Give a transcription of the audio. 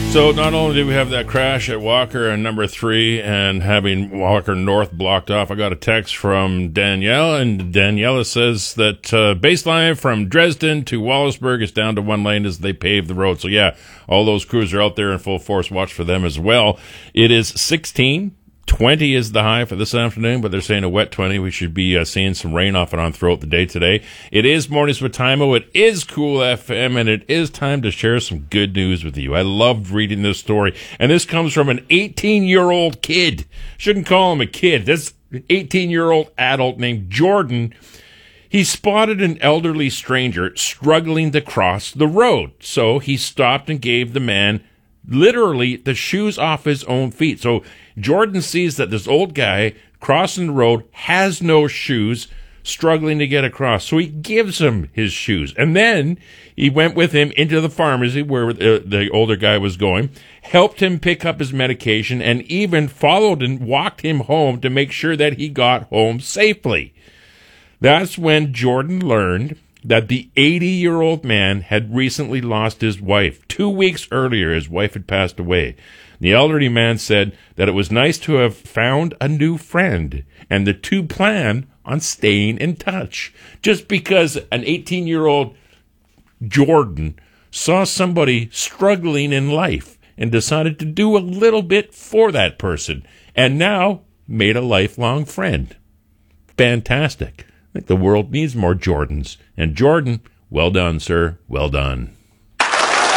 So not only do we have that crash at Walker and number 3 and having Walker North blocked off, I got a text from Danielle, and Daniela says that baseline from Dresden to Wallaceburg is down to 1 lane as they pave the road. So yeah, all those crews are out there in full force. Watch for them as well. It is 16. 20 is the high for this afternoon, but they're saying a wet 20. We should be seeing some rain off and on throughout the day today. It is Mornings with Timo. It is Cool FM, and it is time to share some good news with you. I loved reading this story, and this comes from an 18-year-old kid. Shouldn't call him a kid. This 18-year-old adult named Jordan. He spotted an elderly stranger struggling to cross the road, so he stopped and gave the man literally the shoes off his own feet. So Jordan sees that this old guy crossing the road has no shoes, struggling to get across. So he gives him his shoes. And then he went with him into the pharmacy where the older guy was going, helped him pick up his medication, and even followed and walked him home to make sure that he got home safely. That's when Jordan learned that the 80-year-old man had recently lost his wife. 2 weeks earlier, his wife had passed away. The elderly man said that it was nice to have found a new friend, and the two plan on staying in touch. Just because an 18-year-old Jordan saw somebody struggling in life and decided to do a little bit for that person, and now made a lifelong friend. Fantastic. I think the world needs more Jordans. And Jordan, well done, sir. Well done.